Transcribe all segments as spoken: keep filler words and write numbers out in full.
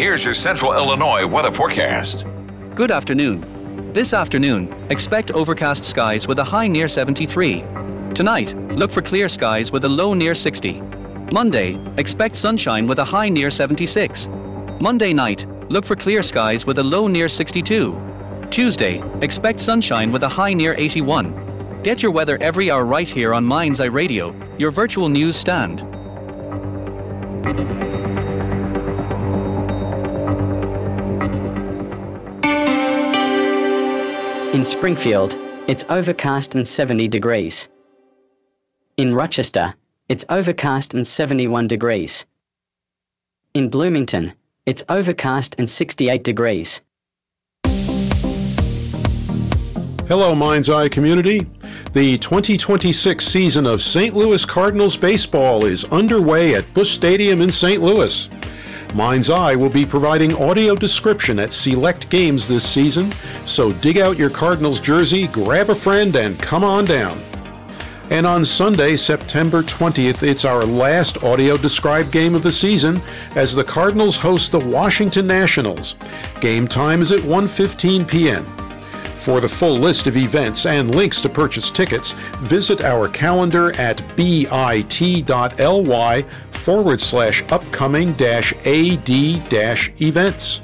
here's your Central Illinois weather forecast. Good afternoon. This afternoon, expect overcast skies with a high near seventy-three. Tonight, look for clear skies with a low near sixty. Monday, expect sunshine with a high near seventy-six. Monday night, look for clear skies with a low near sixty-two. Tuesday, expect sunshine with a high near eighty-one. Get your weather every hour right here on Mind's Eye Radio, your virtual news stand. In Springfield, it's overcast and seventy degrees. In Rochester, it's overcast and seventy-one degrees. In Bloomington, it's overcast and sixty-eight degrees. Hello, Mind's Eye community. The twenty twenty-six season of Saint Louis Cardinals baseball is underway at Busch Stadium in Saint Louis. Mind's Eye will be providing audio description at select games this season, so dig out your Cardinals jersey, grab a friend, and come on down. And on Sunday, September twentieth, it's our last audio described game of the season as the Cardinals host the Washington Nationals. Game time is at one fifteen p.m. For the full list of events and links to purchase tickets, visit our calendar at bit.ly forward slash upcoming dash AD dash events.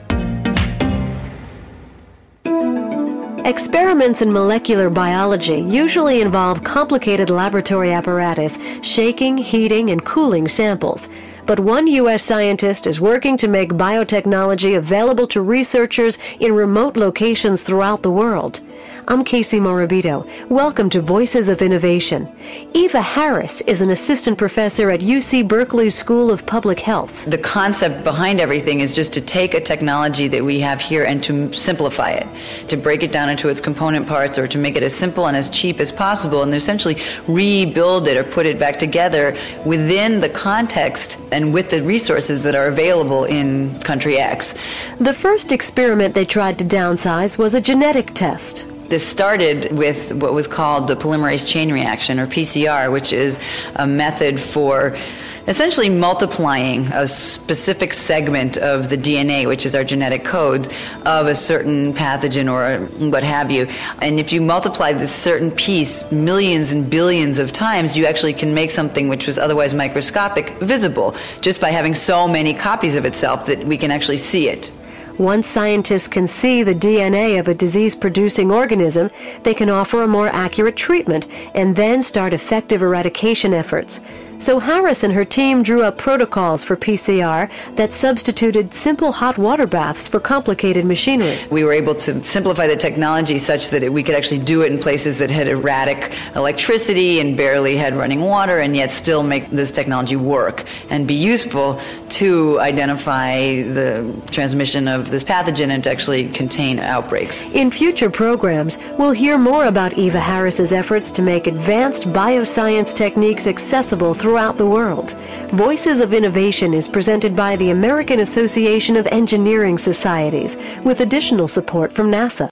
Experiments in molecular biology usually involve complicated laboratory apparatus, shaking, heating, and cooling samples. But one U S scientist is working to make biotechnology available to researchers in remote locations throughout the world. I'm Casey Morabito. Welcome to Voices of Innovation. Eva Harris is an assistant professor at U C Berkeley's School of Public Health. The concept behind everything is just to take a technology that we have here and to simplify it, to break it down into its component parts or to make it as simple and as cheap as possible and essentially rebuild it or put it back together within the context and with the resources that are available in country X. The first experiment they tried to downsize was a genetic test. This started with what was called the polymerase chain reaction, or P C R, which is a method for essentially multiplying a specific segment of the D N A, which is our genetic code, of a certain pathogen or what have you. And if you multiply this certain piece millions and billions of times, you actually can make something which was otherwise microscopic visible, just by having so many copies of itself that we can actually see it. Once scientists can see the D N A of a disease-producing organism, they can offer a more accurate treatment and then start effective eradication efforts. So Harris and her team drew up protocols for P C R that substituted simple hot water baths for complicated machinery. We were able to simplify the technology such that we could actually do it in places that had erratic electricity and barely had running water, and yet still make this technology work and be useful to identify the transmission of this pathogen and to actually contain outbreaks. In future programs, we'll hear more about Eva Harris's efforts to make advanced bioscience techniques accessible throughout the world. Voices of Innovation is presented by the American Association of Engineering Societies, with additional support from NASA.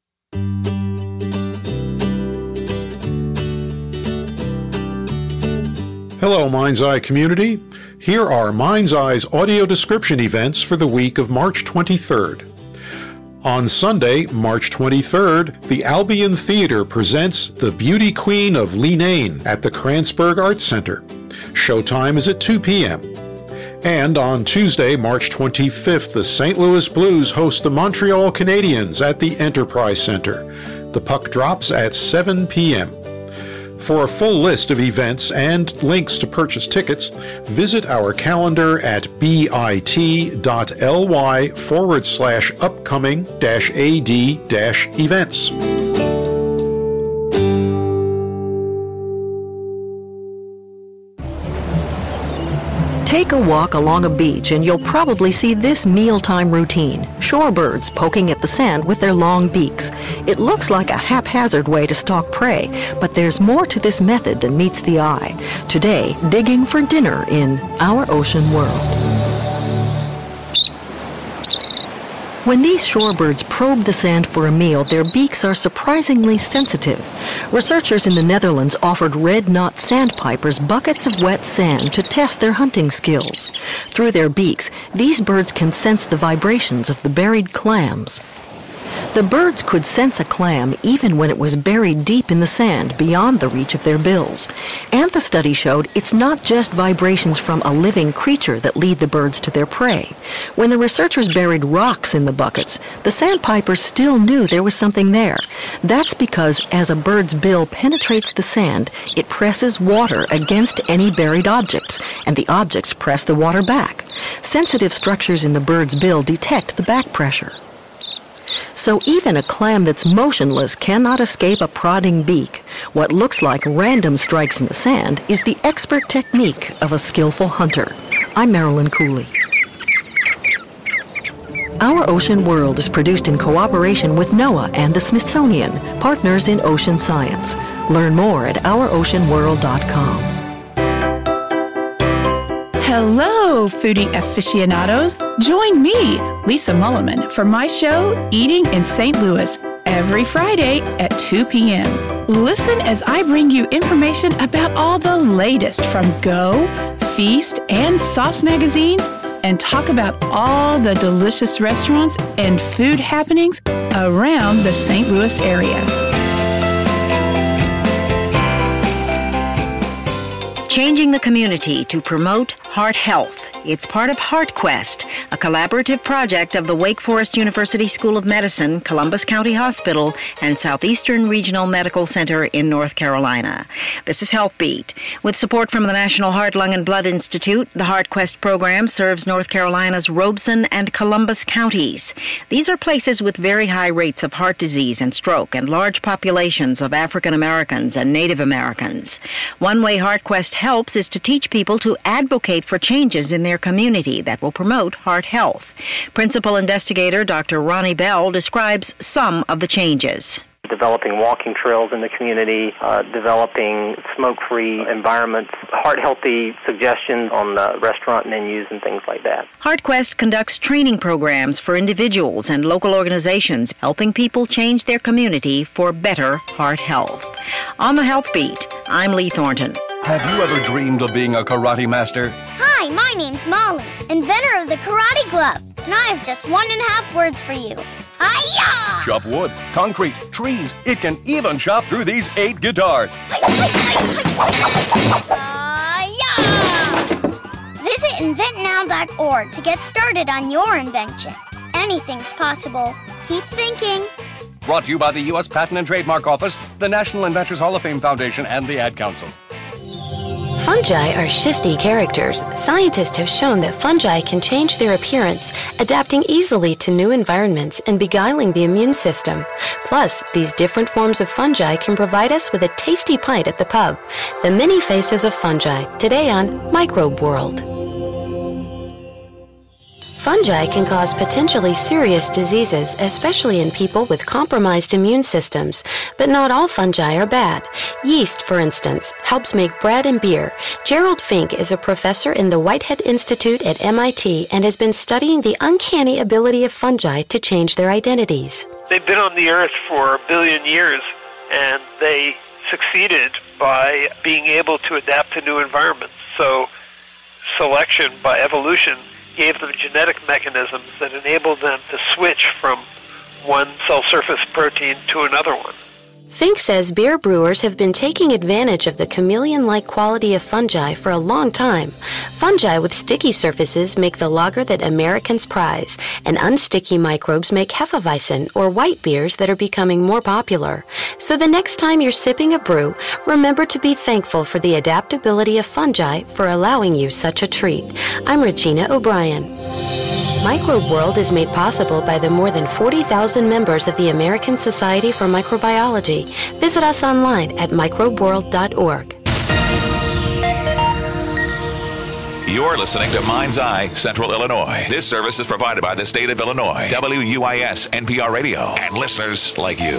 Hello, Mind's Eye community. Here are Mind's Eye's audio description events for the week of March twenty-third. On Sunday, March twenty-third, the Albion Theater presents The Beauty Queen of Leenane at the Kranzberg Arts Center. Showtime is at two p.m. And on Tuesday, March twenty-fifth, the Saint Louis Blues host the Montreal Canadiens at the Enterprise Center. The puck drops at seven p.m. For a full list of events and links to purchase tickets, visit our calendar at bit.ly forward slash upcoming dash AD dash events. Take a walk along a beach and you'll probably see this mealtime routine. Shorebirds poking at the sand with their long beaks. It looks like a haphazard way to stalk prey, but there's more to this method than meets the eye. Today, digging for dinner in Our Ocean World. When these shorebirds probe the sand for a meal, their beaks are surprisingly sensitive. Researchers in the Netherlands offered red-knot sandpipers buckets of wet sand to test their hunting skills. Through their beaks, these birds can sense the vibrations of the buried clams. The birds could sense a clam even when it was buried deep in the sand beyond the reach of their bills. And the study showed it's not just vibrations from a living creature that lead the birds to their prey. When the researchers buried rocks in the buckets, the sandpipers still knew there was something there. That's because as a bird's bill penetrates the sand, it presses water against any buried objects, and the objects press the water back. Sensitive structures in the bird's bill detect the back pressure. So even a clam that's motionless cannot escape a prodding beak. What looks like random strikes in the sand is the expert technique of a skillful hunter. I'm Marilyn Cooley. Our Ocean World is produced in cooperation with NOAA and the Smithsonian, partners in ocean science. Learn more at our ocean world dot com. Hello, foodie aficionados. Join me, Lisa Mulliman, for my show, Eating in Saint Louis, every Friday at two p.m. Listen as I bring you information about all the latest from Go, Feast, and Sauce magazines, and talk about all the delicious restaurants and food happenings around the Saint Louis area. Changing the community to promote heart health. It's part of HeartQuest, a collaborative project of the Wake Forest University School of Medicine, Columbus County Hospital, and Southeastern Regional Medical Center in North Carolina. This is HealthBeat. With support from the National Heart, Lung, and Blood Institute, the HeartQuest program serves North Carolina's Robeson and Columbus counties. These are places with very high rates of heart disease and stroke and large populations of African Americans and Native Americans. One way HeartQuest helps is to teach people to advocate for changes in their community that will promote heart health. Principal investigator Doctor Ronnie Bell describes some of the changes. Developing walking trails in the community, uh, developing smoke-free environments, heart-healthy suggestions on the restaurant menus and things like that. HeartQuest conducts training programs for individuals and local organizations, helping people change their community for better heart health. On the Health Beat, I'm Lee Thornton. Have you ever dreamed of being a karate master? Hi, my name's Molly, inventor of the Karate Glove, and I have just one and a half words for you. Hi-ya! Chop wood, concrete, trees. It can even chop through these eight guitars. Hi-ya! Visit invent now dot org to get started on your invention. Anything's possible. Keep thinking. Brought to you by the U S Patent and Trademark Office, the National Inventors Hall of Fame Foundation, and the Ad Council. Fungi are shifty characters. Scientists have shown that fungi can change their appearance, adapting easily to new environments and beguiling the immune system. Plus, these different forms of fungi can provide us with a tasty pint at the pub. The many faces of fungi, today on Microbe World. Fungi can cause potentially serious diseases, especially in people with compromised immune systems. But not all fungi are bad. Yeast, for instance, helps make bread and beer. Gerald Fink is a professor in the Whitehead Institute at M I T and has been studying the uncanny ability of fungi to change their identities. They've been on the earth for a billion years, and they succeeded by being able to adapt to new environments. So selection by evolution gave them genetic mechanisms that enabled them to switch from one cell surface protein to another one. Fink says beer brewers have been taking advantage of the chameleon-like quality of fungi for a long time. Fungi with sticky surfaces make the lager that Americans prize, and unsticky microbes make Hefeweizen, or white beers that are becoming more popular. So the next time you're sipping a brew, remember to be thankful for the adaptability of fungi for allowing you such a treat. I'm Regina O'Brien. Microbe World is made possible by the more than forty thousand members of the American Society for Microbiology. Visit us online at microbe world dot org. You're listening to Mind's Eye, Central Illinois. This service is provided by the state of Illinois, W U I S N P R Radio, and listeners like you.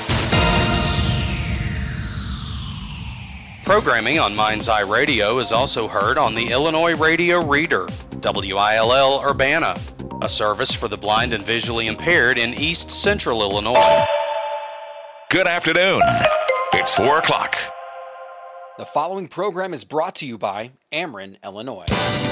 Programming on Mind's Eye Radio is also heard on the Illinois Radio Reader, W I L L Urbana, a service for the blind and visually impaired in East Central Illinois. Good afternoon. It's four o'clock. The following program is brought to you by Ameren, Illinois.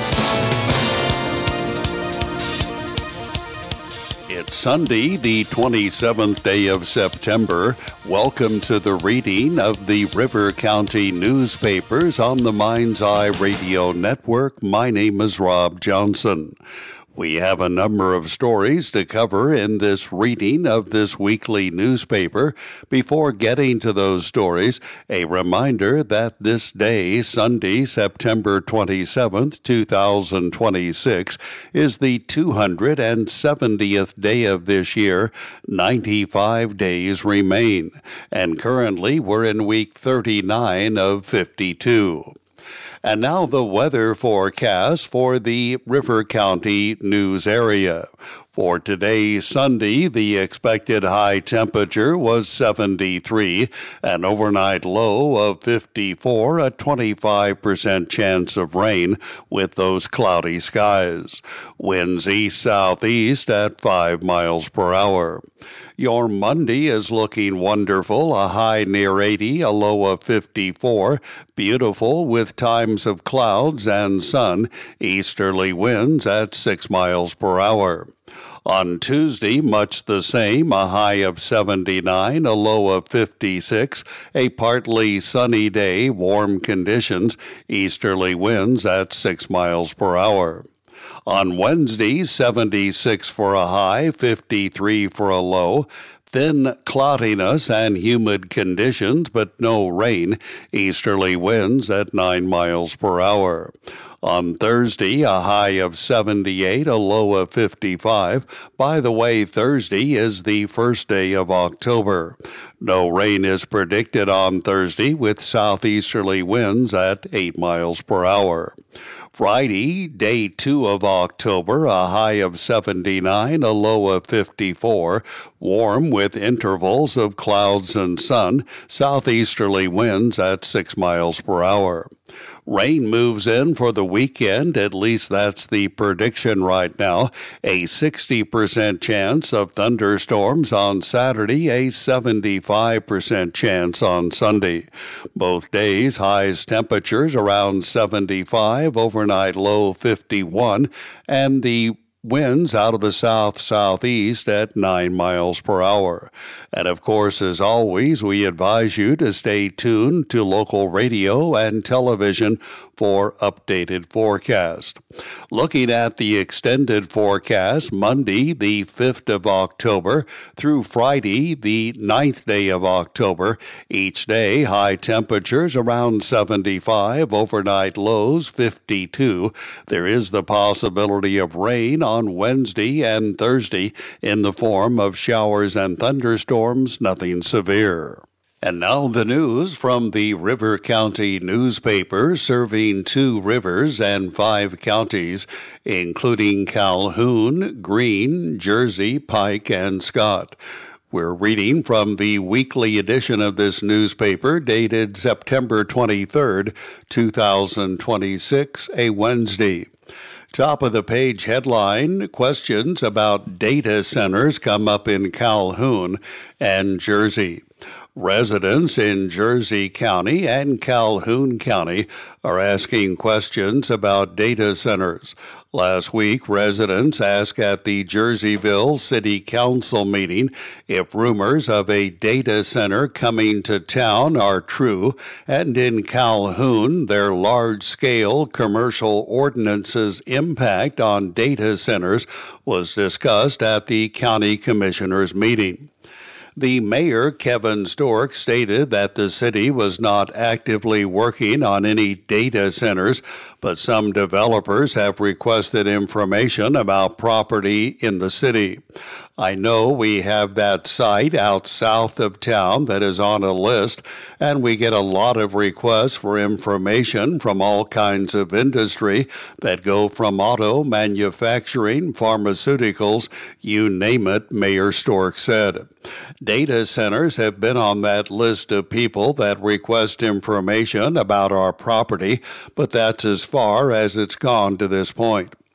It's Sunday, the twenty-seventh day of September. Welcome to the reading of the River County newspapers on the Mind's Eye Radio Network. My name is Rob Johnson. We have a number of stories to cover in this reading of this weekly newspaper. Before getting to those stories, a reminder that this day, Sunday, September twenty-seventh, twenty twenty-six, is the two hundred seventieth day of this year. ninety-five days remain, and currently we're in week thirty-nine of fifty-two. And now the weather forecast for the River County news area. For today, Sunday, the expected high temperature was seventy-three, an overnight low of fifty-four, a twenty-five percent chance of rain with those cloudy skies. Winds east-southeast at five miles per hour. Your Monday is looking wonderful, a high near eighty, a low of fifty-four, beautiful with times of clouds and sun, easterly winds at six miles per hour. On Tuesday, much the same, a high of seventy-nine, a low of fifty-six, a partly sunny day, warm conditions, easterly winds at six miles per hour. On Wednesday, seventy-six for a high, fifty-three for a low. Thin cloudiness and humid conditions, but no rain. Easterly winds at nine miles per hour. On Thursday, a high of seventy-eight, a low of fifty-five. By the way, Thursday is the first day of October. No rain is predicted on Thursday with southeasterly winds at eight miles per hour. Friday, day two of October, a high of seventy-nine, a low of fifty-four, warm with intervals of clouds and sun, southeasterly winds at six miles per hour. Rain moves in for the weekend, at least that's the prediction right now. A sixty percent chance of thunderstorms on Saturday, a seventy-five percent chance on Sunday. Both days, highs temperatures around seventy-five, overnight low fifty-one, and the winds out of the south-southeast at nine miles per hour. And of course, as always, we advise you to stay tuned to local radio and television for updated forecast. Looking at the extended forecast, Monday, the fifth of October, through Friday, the ninth day of October. Each day, high temperatures around seventy-five, overnight lows fifty-two. There is the possibility of rain on Wednesday and Thursday in the form of showers and thunderstorms, nothing severe. And now the news from the River County newspaper, serving two rivers and five counties, including Calhoun, Greene, Jersey, Pike, and Scott. We're reading from the weekly edition of this newspaper dated September twenty-third, twenty twenty-six, a Wednesday. Top of the page headline, questions about data centers come up in Calhoun and Jersey. Residents in Jersey County and Calhoun County are asking questions about data centers. Last week, residents asked at the Jerseyville City Council meeting if rumors of a data center coming to town are true, and in Calhoun, their large-scale commercial ordinance's impact on data centers was discussed at the county commissioners' meeting. The mayor, Kevin Stork, stated that the city was not actively working on any data centers, but some developers have requested information about property in the city. I know we have that site out south of town that is on a list, and we get a lot of requests for information from all kinds of industry that go from auto, manufacturing, pharmaceuticals, you name it, Mayor Stork said. Data centers have been on that list of people that request information about our property, but that's as far as it's gone to this point.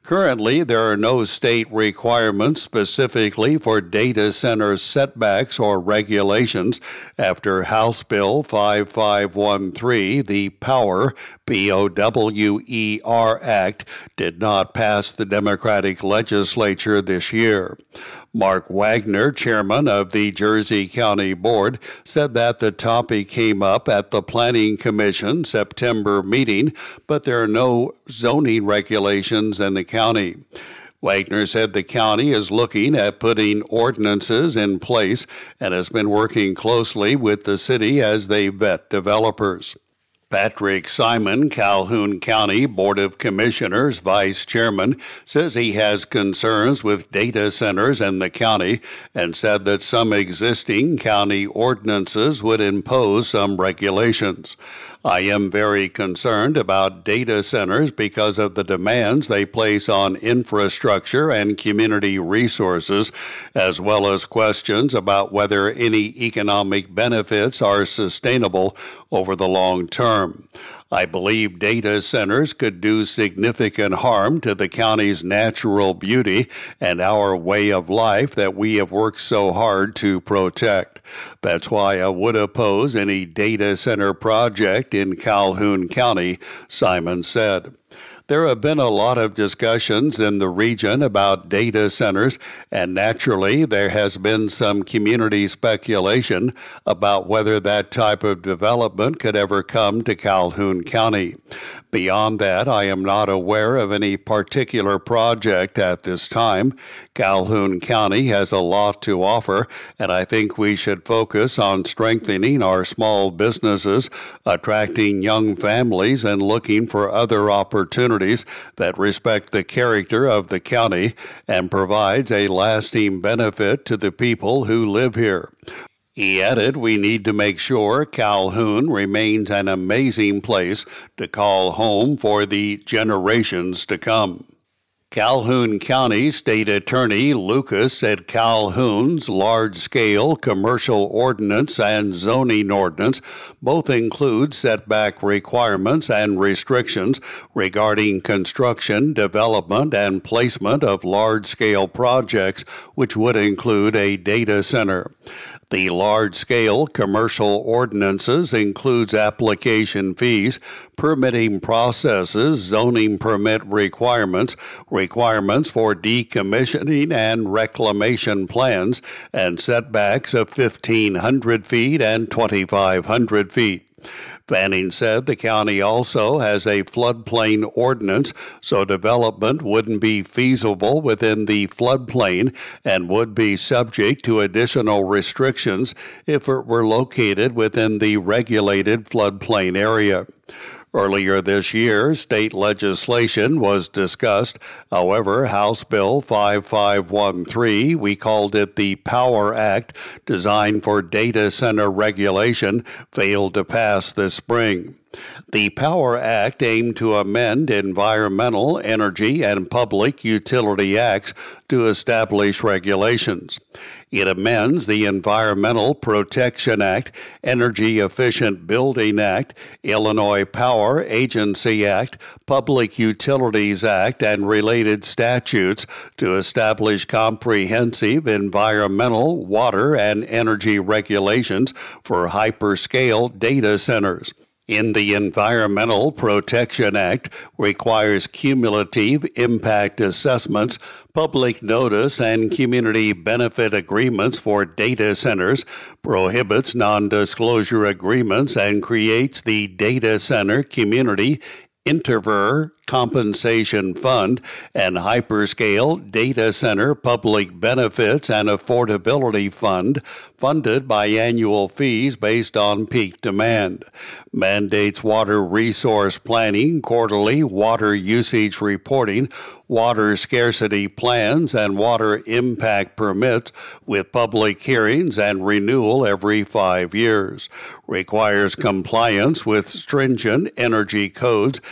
Currently, there are no state requirements specifically for data center setbacks or regulations after House Bill five five one three, the Power, P O W E R Act, did not pass the Democratic legislature this year. Mark Wagner, chairman of the Jersey County Board, said that the topic came up at the Planning Commission September meeting, but there are no zoning regulations in the county. Wagner said the county is looking at putting ordinances in place and has been working closely with the city as they vet developers. Patrick Simon, Calhoun County Board of Commissioners Vice Chairman, says he has concerns with data centers in the county and said that some existing county ordinances would impose some regulations. I am very concerned about data centers because of the demands they place on infrastructure and community resources, as well as questions about whether any economic benefits are sustainable over the long term. I believe data centers could do significant harm to the county's natural beauty and our way of life that we have worked so hard to protect. That's why I would oppose any data center project in Calhoun County, Simon said. There have been a lot of discussions in the region about data centers, and naturally there has been some community speculation about whether that type of development could ever come to Calhoun County. Beyond that, I am not aware of any particular project at this time. Calhoun County has a lot to offer, and I think we should focus on strengthening our small businesses, attracting young families, and looking for other opportunities that respect the character of the county and provides a lasting benefit to the people who live here. He added, we need to make sure Calhoun remains an amazing place to call home for the generations to come. Calhoun County State Attorney Lucas said Calhoun's large-scale commercial ordinance and zoning ordinance both include setback requirements and restrictions regarding construction, development, and placement of large-scale projects, which would include a data center. The large-scale commercial ordinances includes application fees, permitting processes, zoning permit requirements, requirements for decommissioning and reclamation plans, and setbacks of fifteen hundred feet and twenty-five hundred feet. Fanning said the county also has a floodplain ordinance, so development wouldn't be feasible within the floodplain and would be subject to additional restrictions if it were located within the regulated floodplain area. Earlier this year, state legislation was discussed. However, House Bill five five one three, we called it the Power Act, designed for data center regulation, failed to pass this spring. The Power Act aimed to amend environmental, energy, and public utility acts to establish regulations. It amends the Environmental Protection Act, Energy Efficient Building Act, Illinois Power Agency Act, Public Utilities Act, and related statutes to establish comprehensive environmental, water, and energy regulations for hyperscale data centers. In the Environmental Protection Act requires cumulative impact assessments, public notice, and community benefit agreements for data centers, prohibits non-disclosure agreements, and creates the Data Center Community Interver Compensation Fund and Hyperscale Data Center Public Benefits and Affordability Fund, funded by annual fees based on peak demand. Mandates water resource planning, quarterly water usage reporting, water scarcity plans, and water impact permits with public hearings and renewal every five years. Requires compliance with stringent energy codes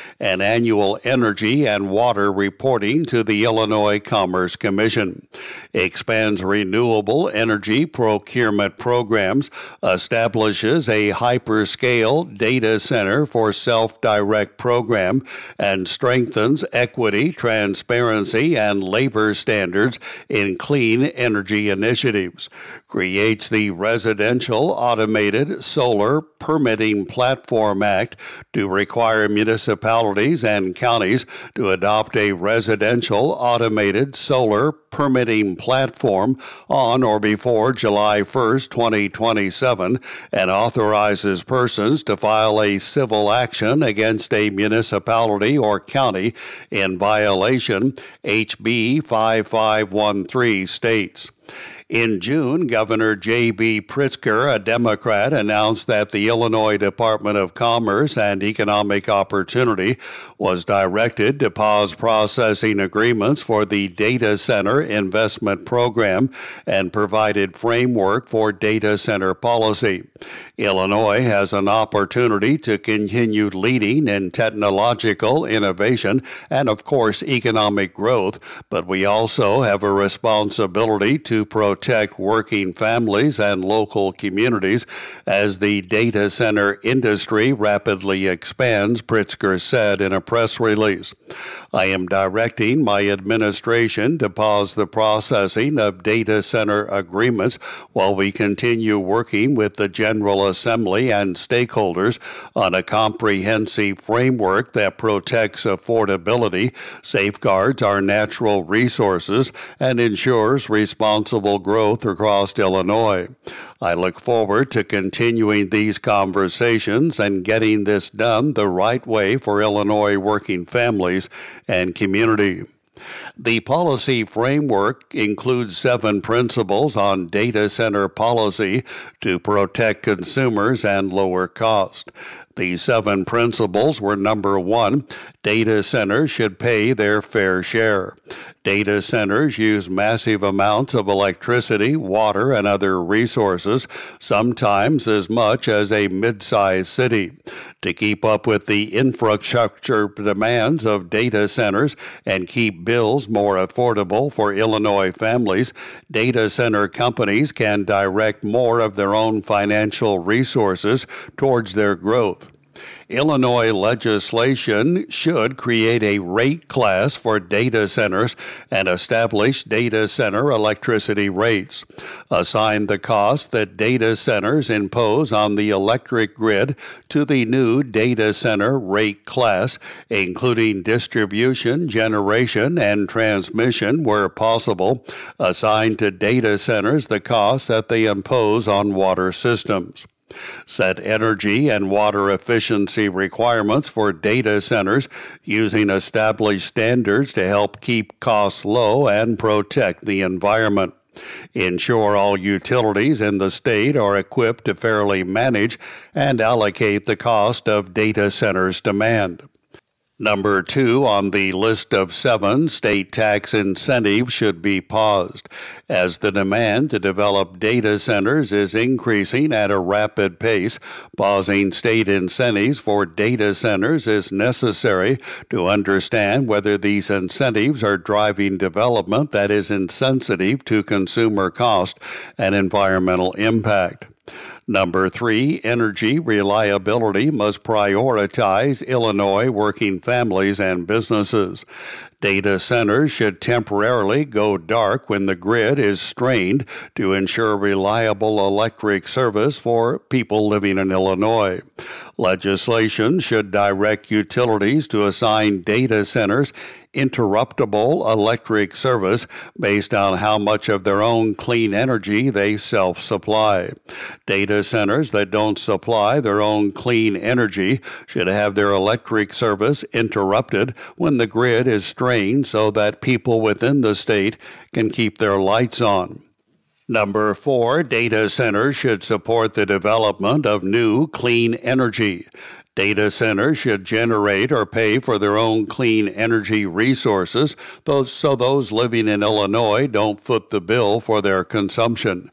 and annual energy and water reporting to the Illinois Commerce Commission. Expands renewable energy procurement programs, establishes a hyperscale data center for self-direct program, and strengthens equity, transparency, and labor standards in clean energy initiatives. Creates the Residential Automated Solar Permitting Platform Act to require municipalities and counties to adopt a residential automated solar permitting platform on or before July first, twenty twenty-seven, and authorizes persons to file a civil action against a municipality or county in violation, H B five five one three states. In June, Governor J B Pritzker, a Democrat, announced that the Illinois Department of Commerce and Economic Opportunity was directed to pause processing agreements for the Data Center Investment Program and provided framework for data center policy. Illinois has an opportunity to continue leading in technological innovation and, of course, economic growth, but we also have a responsibility to protect protect working families and local communities as the data center industry rapidly expands, Pritzker said in a press release. I am directing my administration to pause the processing of data center agreements while we continue working with the General Assembly and stakeholders on a comprehensive framework that protects affordability, safeguards our natural resources, and ensures responsible growth growth across Illinois. I look forward to continuing these conversations and getting this done the right way for Illinois working families and community. The policy framework includes seven principles on data center policy to protect consumers and lower cost. The seven principles were: number one, data centers should pay their fair share. Data centers use massive amounts of electricity, water, and other resources, sometimes as much as a mid-sized city. To keep up with the infrastructure demands of data centers and keep bills more affordable for Illinois families, data center companies can direct more of their own financial resources towards their growth. Illinois legislation should create a rate class for data centers and establish data center electricity rates. Assign the cost that data centers impose on the electric grid to the new data center rate class, including distribution, generation, and transmission where possible. Assign to data centers the costs that they impose on water systems. Set energy and water efficiency requirements for data centers using established standards to help keep costs low and protect the environment. Ensure all utilities in the state are equipped to fairly manage and allocate the cost of data centers' demand. Number two on the list of seven state tax incentives should be paused, as the demand to develop data centers is increasing at a rapid pace. Pausing state incentives for data centers is necessary to understand whether these incentives are driving development that is insensitive to consumer cost and environmental impact. Number three, energy reliability must prioritize Illinois working families and businesses. Data centers should temporarily go dark when the grid is strained to ensure reliable electric service for people living in Illinois. Legislation should direct utilities to assign data centers interruptible electric service based on how much of their own clean energy they self-supply. Data centers that don't supply their own clean energy should have their electric service interrupted when the grid is strained so that people within the state can keep their lights on. Number four, data centers should support the development of new clean energy. Data centers should generate or pay for their own clean energy resources, so those living in Illinois don't foot the bill for their consumption.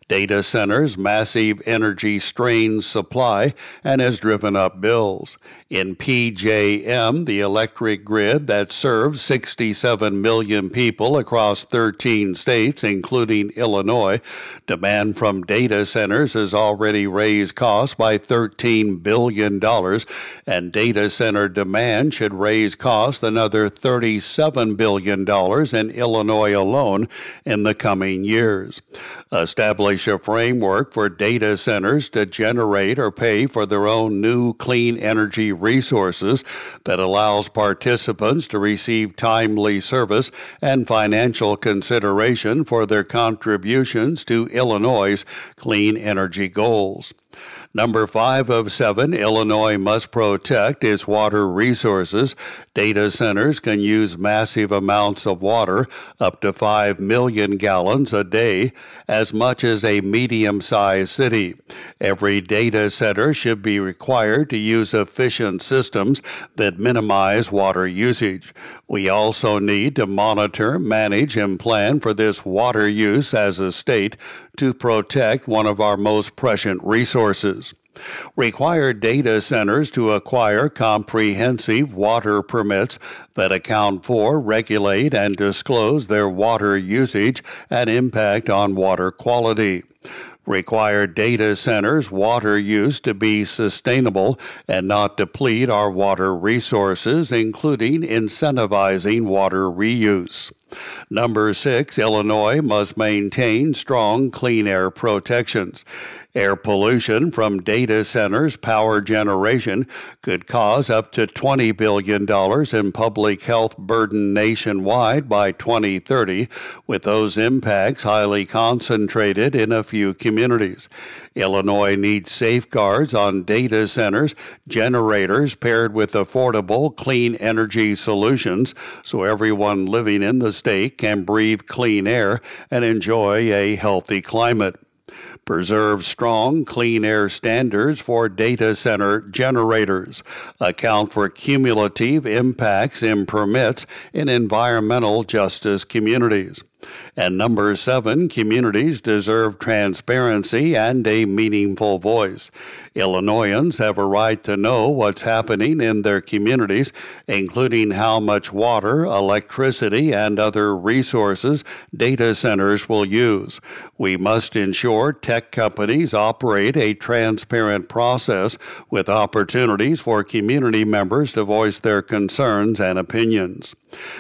Data centers' massive energy strains supply and has driven up bills. In P J M, the electric grid that serves sixty-seven million people across thirteen states, including Illinois, demand from data centers has already raised costs by thirteen billion dollars, and data center demand should raise costs another thirty-seven billion dollars in Illinois alone in the coming years. Establish a framework for data centers to generate or pay for their own new clean energy resources that allows participants to receive timely service and financial consideration for their contributions to Illinois' clean energy goals. Number five of seven, Illinois must protect its water resources. Data centers can use massive amounts of water, up to five million gallons a day, as much as a medium-sized city. Every data center should be required to use efficient systems that minimize water usage. We also need to monitor, manage, and plan for this water use as a state to protect one of our most prescient resources. Require data centers to acquire comprehensive water permits that account for, regulate, and disclose their water usage and impact on water quality. Require data centers' water use to be sustainable and not deplete our water resources, including incentivizing water reuse. Number six, Illinois must maintain strong clean air protections. Air pollution from data centers' power generation could cause up to twenty billion dollars in public health burden nationwide by twenty thirty, with those impacts highly concentrated in a few communities. Illinois needs safeguards on data centers, generators paired with affordable clean energy solutions so everyone living in the state can breathe clean air and enjoy a healthy climate. Preserve strong clean air standards for data center generators. Account for cumulative impacts in permits in environmental justice communities. And number seven, communities deserve transparency and a meaningful voice. Illinoisans have a right to know what's happening in their communities, including how much water, electricity, and other resources data centers will use. We must ensure tech companies operate a transparent process with opportunities for community members to voice their concerns and opinions.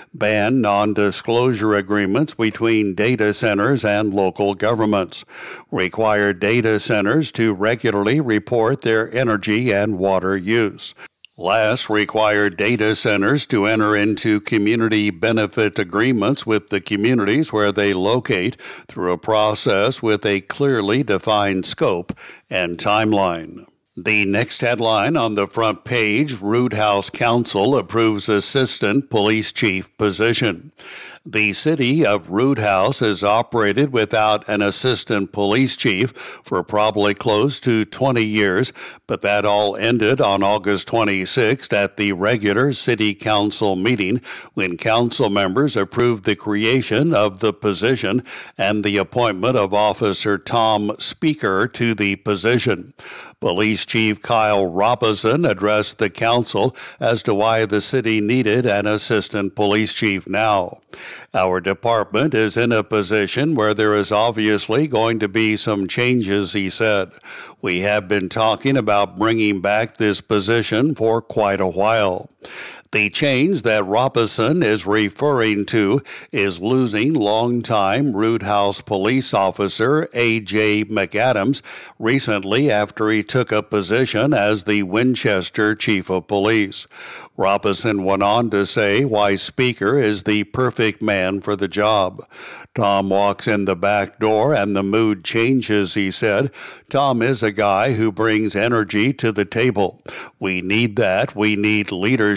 Ban non-disclosure agreements between data centers and local governments. Require data centers to regularly report their energy and water use. Last, require data centers to enter into community benefit agreements with the communities where they locate through a process with a clearly defined scope and timeline. The next headline on the front page, Root House Council approves assistant police chief position. The city of Root House has operated without an assistant police chief for probably close to twenty years, but that all ended on August twenty-sixth at the regular city council meeting when council members approved the creation of the position and the appointment of Officer Tom Speaker to the position. Police Chief Kyle Robinson addressed the council as to why the city needed an assistant police chief now. Our department is in a position where there is obviously going to be some changes, he said. We have been talking about bringing back this position for quite a while. The change that Robinson is referring to is losing longtime Root House police officer A J McAdams recently after he took a position as the Winchester chief of police. Robinson went on to say why Speaker is the perfect man for the job. Tom walks in the back door and the mood changes, he said. Tom is a guy who brings energy to the table. We need that. We need leadership.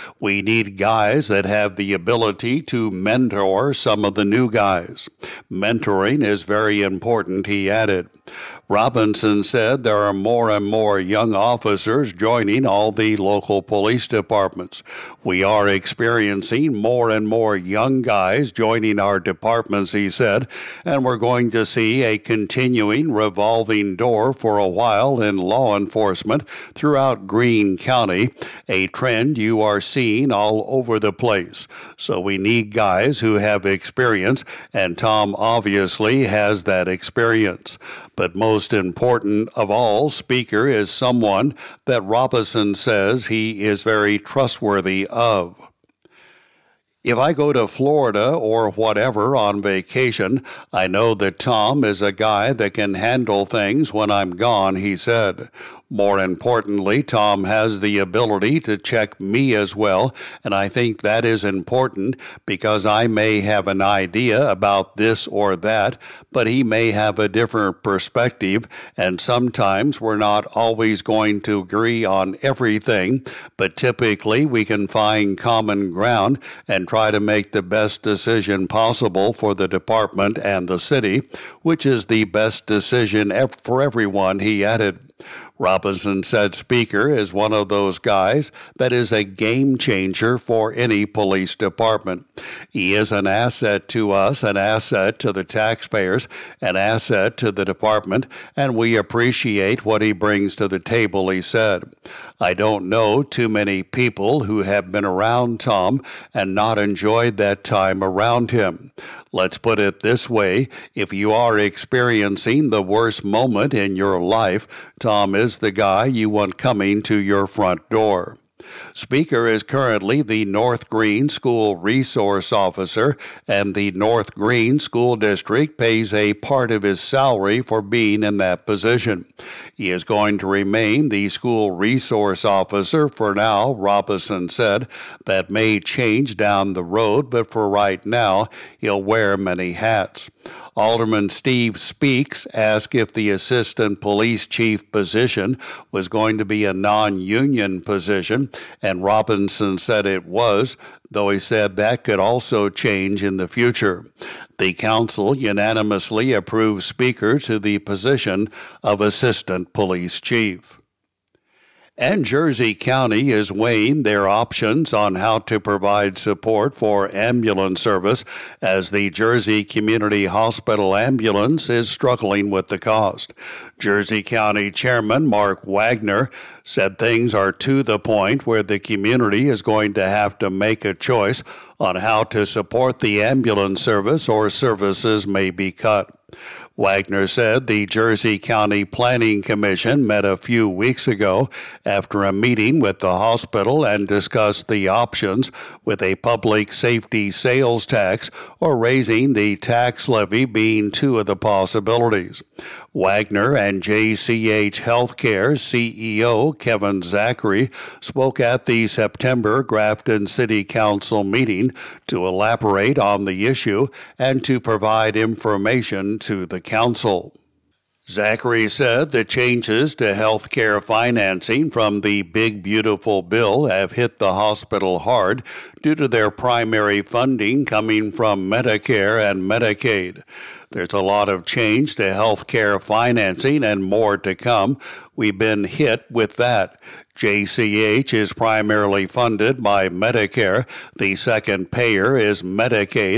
We need guys that have the ability to mentor some of the new guys. Mentoring is very important, he added. Robinson said there are more and more young officers joining all the local police departments. We are experiencing more and more young guys joining our departments, he said, and we're going to see a continuing revolving door for a while in law enforcement throughout Greene County, a trend you are seeing all over the place. So we need guys who have experience, and Tom obviously has that experience. But most important of all, Speaker is someone that Robinson says he is very trustworthy of. If I go to Florida or whatever on vacation, I know that Tom is a guy that can handle things when I'm gone, he said. More importantly, Tom has the ability to check me as well, and I think that is important because I may have an idea about this or that, but he may have a different perspective, and sometimes we're not always going to agree on everything, but typically we can find common ground and try to make the best decision possible for the department and the city, which is the best decision for everyone, he added. Robinson said Speaker is one of those guys that is a game changer for any police department. He is an asset to us, an asset to the taxpayers, an asset to the department, and we appreciate what he brings to the table, he said. I don't know too many people who have been around Tom and not enjoyed that time around him. Let's put it this way, if you are experiencing the worst moment in your life, Tom is the guy you want coming to your front door. Speaker is currently the North Greene School Resource Officer, and the North Greene School District pays a part of his salary for being in that position. He is going to remain the School Resource Officer for now, Robinson said. That may change down the road, but for right now, he'll wear many hats. Alderman Steve Speaks asked if the assistant police chief position was going to be a non-union position, and Robinson said it was, though he said that could also change in the future. The council unanimously approved Speaker to the position of assistant police chief. And Jersey County is weighing their options on how to provide support for ambulance service as the Jersey Community Hospital ambulance is struggling with the cost. Jersey County Chairman Mark Wagner said things are to the point where the community is going to have to make a choice on how to support the ambulance service or services may be cut. Wagner said the Jersey County Planning Commission met a few weeks ago after a meeting with the hospital and discussed the options with a public safety sales tax or raising the tax levy being two of the possibilities. Wagner and J C H Healthcare C E O Kevin Zachary spoke at the September Grafton City Council meeting to elaborate on the issue and to provide information to the council. Zachary said the changes to health care financing from the Big Beautiful Bill have hit the hospital hard due to their primary funding coming from Medicare and Medicaid. There's a lot of change to health care financing and more to come. We've been hit with that. J C H is primarily funded by Medicare. The second payer is Medicaid.